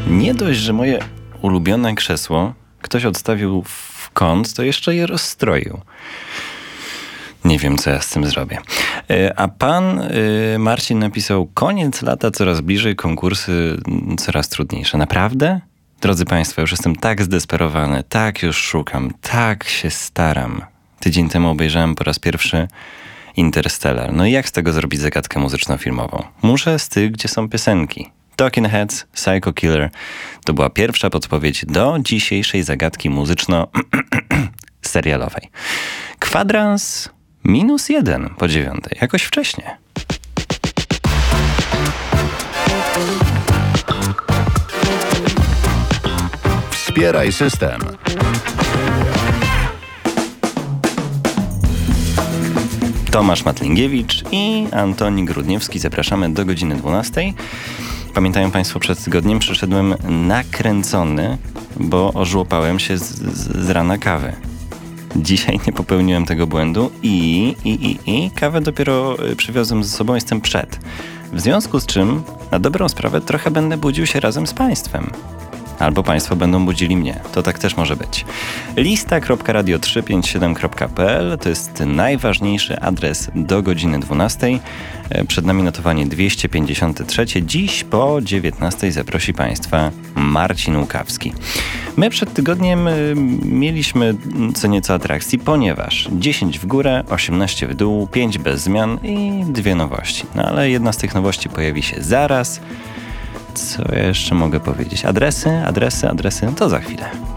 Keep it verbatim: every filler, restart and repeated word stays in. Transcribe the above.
Nie dość, że moje ulubione krzesło ktoś odstawił w kąt, to jeszcze je rozstroił. Nie wiem, co ja z tym zrobię. A pan Marcin napisał: koniec lata coraz bliżej, konkursy coraz trudniejsze. Naprawdę? Drodzy Państwo, już jestem tak zdesperowany, tak już szukam, tak się staram. Tydzień temu obejrzałem po raz pierwszy Interstellar. No i jak z tego zrobić zagadkę muzyczno-filmową? Muszę z tych, gdzie są piosenki. Talking Heads, Psycho Killer to była pierwsza podpowiedź do dzisiejszej zagadki muzyczno-serialowej. Kwadrans minus jeden po dziewiątej, jakoś wcześniej. Wspieraj system. Tomasz Matlingiewicz i Antoni Grudniewski. Zapraszamy do godziny dwunastej. Pamiętają Państwo, przed tygodniem przyszedłem nakręcony, bo ożłopałem się z, z, z rana kawy. Dzisiaj nie popełniłem tego błędu i, i, i, i kawę dopiero przywiozłem ze sobą, jestem przed. W związku z czym, na dobrą sprawę, trochę będę budził się razem z Państwem. Albo Państwo będą budzili mnie. To tak też może być. lista kropka radio trzysta pięćdziesiąt siedem kropka p l to jest najważniejszy adres do godziny dwunastej. Przed nami notowanie dwieście pięćdziesiąt trzy. Dziś po dziewiętnastej zaprosi Państwa Marcin Łukawski. My przed tygodniem mieliśmy co nieco atrakcji, ponieważ dziesięć w górę, osiemnaście w dół, pięć bez zmian i dwie nowości. No ale jedna z tych nowości pojawi się zaraz. Co ja jeszcze mogę powiedzieć? Adresy, adresy, adresy, to za chwilę.